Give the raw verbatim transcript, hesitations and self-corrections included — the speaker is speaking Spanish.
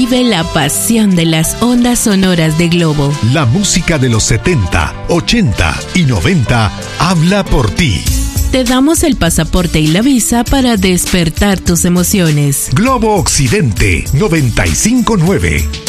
Vive la pasión de las ondas sonoras de Globo. La música de los setenta, ochenta y noventa habla por ti. Te damos el pasaporte y la visa para despertar tus emociones. Globo Occidente noventa y cinco punto nueve.